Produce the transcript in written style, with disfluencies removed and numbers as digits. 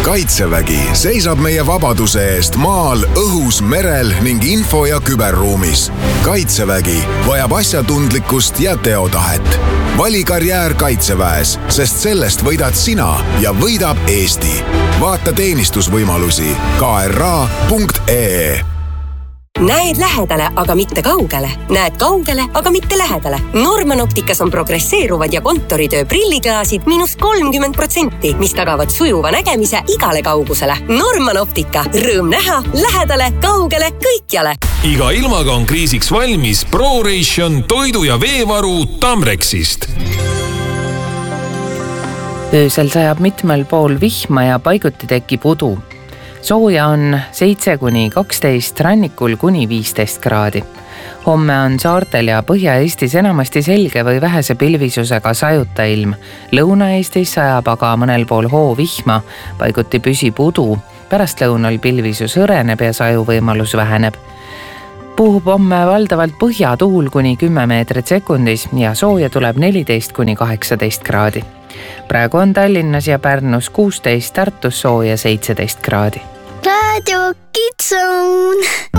Kaitsevägi seisab meie vabaduse eest maal, õhus, merel ning info- ja küberruumis. Kaitsevägi vajab asjatundlikkust ja teotahet. Vali karjäär Kaitseväes, sest sellest võidad sina ja võidab Eesti. Vaata teenistusvõimalusi kra.ee. Näed lähedale, aga mitte kaugele. Näed kaugele, aga mitte lähedale. Norman Opticas on progresseeruvad ja kontoritöö prilliklaasid -30%, mis tagavad sujuva nägemise igale kaugusele. Norman Optica. Rõõm näha, lähedale, kaugele, kõikjale. Iga ilmaga on kriisiks valmis ProRation toidu- ja veevaru Tamrexist. Öösel sajab mitmel pool vihma ja paiguti tekib udu. Sooja on 7-12, rannikul kuni 15 kraadi. Homme on saartel ja Põhja-Eestis enamasti selge või vähese pilvisusega sajuta ilm. Lõuna-Eestis sajab aga mõnel pool hoovihma, paiguti püsib udu. Pärastlõunal pilvisus õreneb ja sajuvõimalus väheneb. Puhub homme valdavalt põhjatuul kuni 10 meetrit sekundis ja sooja tuleb 14-18 kraadi. Praegu on Tallinnas ja Pärnus 16, Tartus sooja 17 kraadi. Radio Kids Zone.